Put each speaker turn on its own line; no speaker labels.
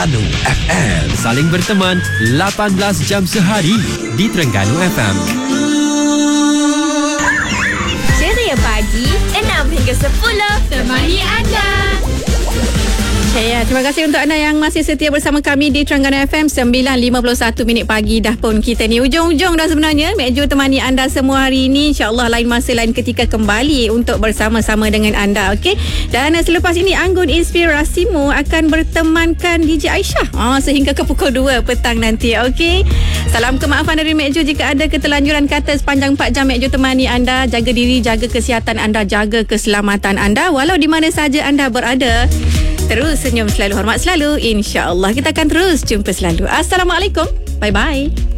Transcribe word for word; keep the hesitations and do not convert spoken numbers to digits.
Terengganu F M. Saling berteman lapan belas jam sehari di Terengganu F M.
Ceria pagi enam hingga sepuluh temani anda.
Ya, terima kasih untuk anda yang masih setia bersama kami di Terengganu F M. Sembilan lima puluh satu minit pagi dah pun kita ni ujung-ujung dah sebenarnya. Mek Jo temani anda semua hari ini. InsyaAllah lain masa lain ketika kembali untuk bersama-sama dengan anda. Okey. Dan selepas ini Anggun Inspirasimu akan bertemankan D J Aisyah oh, sehingga ke pukul dua petang nanti. Okey. Salam kemaafan dari Mek Jo jika ada ketelanjuran kata sepanjang empat jam Mek Jo temani anda. Jaga diri, jaga kesihatan anda, jaga keselamatan anda walau di mana saja anda berada. Terus senyum selalu, hormat selalu. InsyaAllah kita akan terus jumpa selalu. Assalamualaikum. Bye-bye.